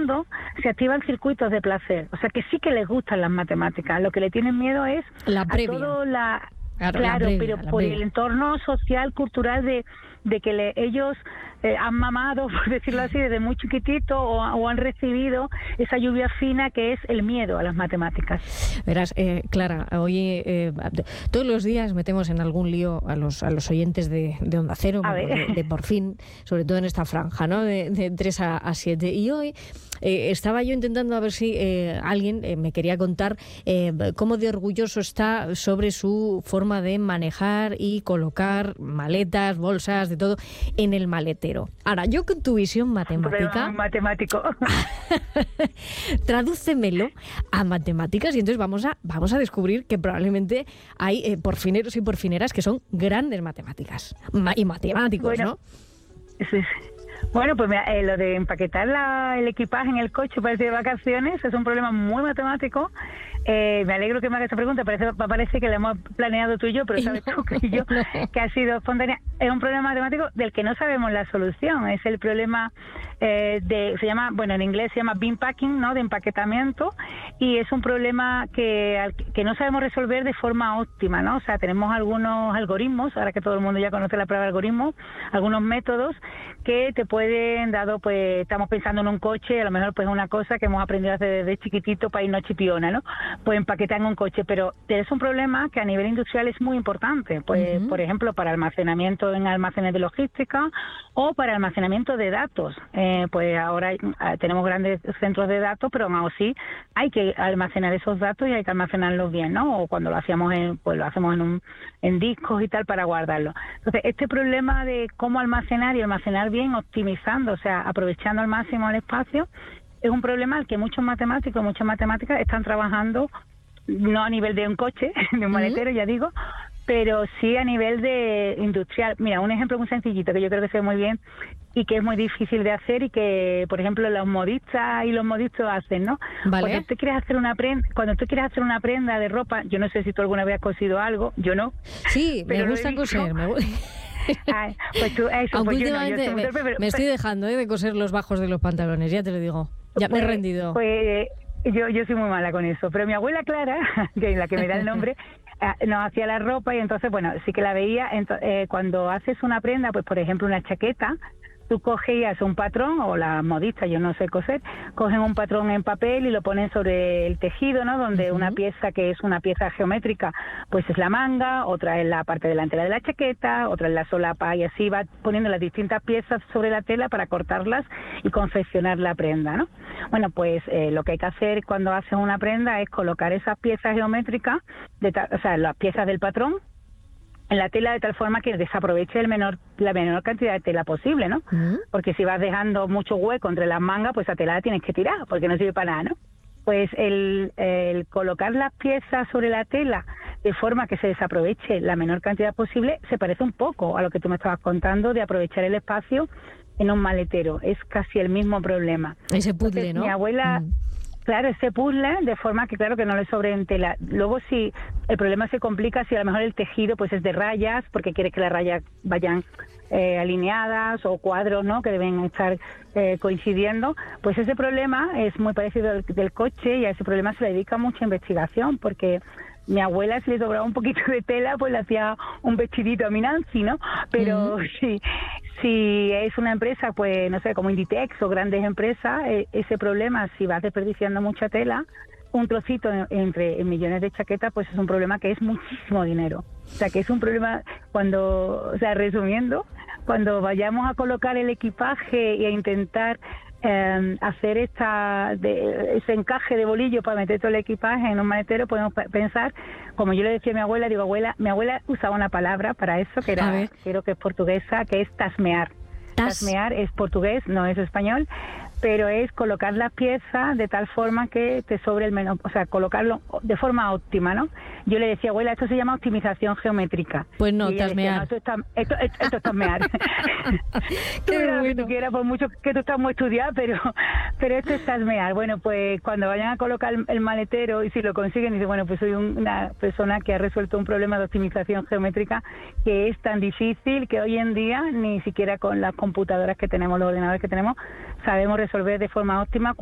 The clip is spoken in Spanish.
fondo se activan circuitos de placer. O sea, que sí que les gustan las matemáticas. Lo que le tienen miedo es la previa. a todo Claro, pero por el entorno social, cultural de que ellos han mamado, por decirlo así, desde muy chiquitito o han recibido esa lluvia fina que es el miedo a las matemáticas. Verás, Clara, hoy todos los días metemos en algún lío a los oyentes de Onda Cero, de Por Fin, sobre todo en esta franja, ¿no? De 3 a 7. Y hoy estaba yo intentando a ver si alguien me quería contar cómo de orgulloso está sobre su forma de manejar y colocar maletas, bolsas, de todo en el maletero. Ahora, yo con tu visión matemática... matemático. Tradúcemelo a matemáticas y entonces vamos a descubrir que probablemente hay porfineros y porfineras que son grandes matemáticas y matemáticos, bueno, ¿no? Sí. Bueno, pues mira, lo de empaquetar el equipaje en el coche para irse de vacaciones es un problema muy matemático. Me alegro que me hagas esta pregunta, parece que la hemos planeado tú y yo, pero sabes tú que yo, que ha sido espontánea. Es un problema matemático del que no sabemos la solución. Es el problema se llama, bueno, en inglés se llama bin packing, ¿no? De empaquetamiento, y es un problema que no sabemos resolver de forma óptima, ¿no? O sea, tenemos algunos algoritmos, ahora que todo el mundo ya conoce la palabra algoritmo, algunos métodos que te pueden, dado pues estamos pensando en un coche, a lo mejor pues una cosa que hemos aprendido a hacer desde chiquitito para irnos chipiona, ¿no? Pues empaquetar en un coche, pero es un problema que a nivel industrial es muy importante, pues por ejemplo para almacenamiento en almacenes de logística o para almacenamiento de datos. Pues ahora tenemos grandes centros de datos, pero aún así hay que almacenar esos datos y hay que almacenarlos bien, ¿no? O cuando lo hacemos lo hacemos en discos y tal para guardarlos. Entonces, este problema de cómo almacenar y almacenar bien, optimizando, o sea, aprovechando al máximo el espacio, es un problema al que muchas matemáticas están trabajando, no a nivel de un coche, de un maletero, ya digo, pero sí a nivel de industrial. Mira, un ejemplo muy sencillito que yo creo que se ve muy bien y que es muy difícil de hacer y que, por ejemplo, los modistas y los modistos hacen, ¿no? Vale. Cuando tú quieres hacer una prenda de ropa, yo no sé si tú alguna vez has cosido algo, yo no. Sí, pero me gusta coser, pues tú, eso, aunque pues últimamente yo no, me estoy dejando de coser los bajos de los pantalones, ya te lo digo. Ya me he rendido. Pues yo soy muy mala con eso. Pero mi abuela Clara, que es la que me da el nombre, nos hacía la ropa y entonces, bueno, sí que la veía. Cuando haces una prenda, pues por ejemplo una chaqueta, tú cogías un patrón, o las modistas, yo no sé coser, cogen un patrón en papel y lo ponen sobre el tejido, ¿no? Donde una pieza que es una pieza geométrica, pues es la manga, otra es la parte delantera de la chaqueta, otra es la solapa, y así va poniendo las distintas piezas sobre la tela para cortarlas y confeccionar la prenda, ¿no? Bueno, pues lo que hay que hacer cuando haces una prenda es colocar esas piezas geométricas, o sea, las piezas del patrón, en la tela de tal forma que desaproveche la menor cantidad de tela posible, ¿no? Porque si vas dejando mucho hueco entre las mangas, pues esa tela la tienes que tirar, porque no sirve para nada, ¿no? Pues el colocar las piezas sobre la tela de forma que se desaproveche la menor cantidad posible se parece un poco a lo que tú me estabas contando de aprovechar el espacio en un maletero. Es casi el mismo problema. Ese puzzle, entonces, ¿no? Mi abuela... Claro, ese puzzle, de forma que claro que no le sobre en tela. Luego si el problema se complica, si a lo mejor el tejido pues es de rayas, porque quieres que las rayas vayan alineadas, o cuadros, ¿no? Que deben estar coincidiendo, pues ese problema es muy parecido al del coche, y a ese problema se le dedica mucha investigación, porque mi abuela, si le sobraba un poquito de tela, pues le hacía un vestidito a mi Nancy, ¿no? Pero si es una empresa, pues no sé, como Inditex o grandes empresas, ese problema, si vas desperdiciando mucha tela, un trocito entre millones de chaquetas, pues es un problema que es muchísimo dinero. O sea, que es un problema resumiendo, cuando vayamos a colocar el equipaje y a intentar hacer ese encaje de bolillo para meter todo el equipaje en un maletero, podemos pensar, como yo le decía a mi abuela, mi abuela usaba una palabra para eso, que era, creo que es portuguesa, que es tasmear. Tasmear es portugués, no es español, pero es colocar las piezas de tal forma que te sobre el menos, o sea, colocarlo de forma óptima, ¿no? Yo le decía, abuela, esto se llama optimización geométrica. Pues no, tasmear. Decía, no, esto es tasmear. Qué bueno. Que por mucho que tú estás muy estudiada, pero esto es tasmear. Bueno, pues cuando vayan a colocar el maletero, y si lo consiguen, dicen, bueno, pues soy una persona que ha resuelto un problema de optimización geométrica que es tan difícil que hoy en día ni siquiera con las computadoras que tenemos, los ordenadores que tenemos, sabemos resolver de forma óptima